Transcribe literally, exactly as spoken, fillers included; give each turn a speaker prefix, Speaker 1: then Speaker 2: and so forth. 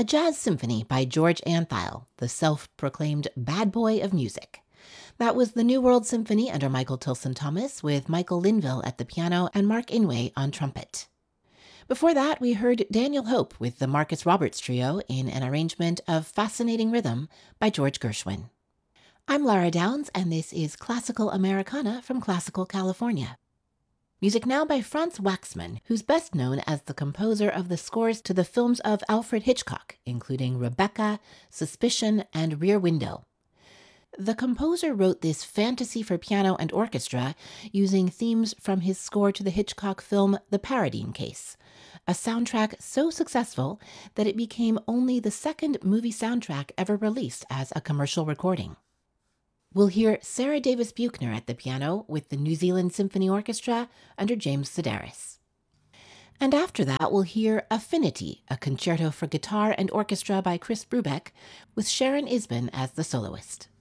Speaker 1: a jazz symphony by George Antheil, the self-proclaimed bad boy of music. That was the New World Symphony under Michael Tilson Thomas, with Michael Linville at the piano and Mark Inouye on trumpet. Before that, we heard Daniel Hope with the Marcus Roberts Trio in an arrangement of Fascinating Rhythm by George Gershwin. I'm Lara Downs, and this is Classical Americana from Classical California. Music now by Franz Waxman, who's best known as the composer of the scores to the films of Alfred Hitchcock, including Rebecca, Suspicion, and Rear Window. The composer wrote this fantasy for piano and orchestra using themes from his score to the Hitchcock film The Paradine Case, a soundtrack so successful that it became only the second movie soundtrack ever released as a commercial recording. We'll hear Sarah Davis Buchner at the piano with the New Zealand Symphony Orchestra under James Sedaris. And after that, we'll hear Affinity, a concerto for guitar and orchestra by Chris Brubeck, with Sharon Isbin as the soloist.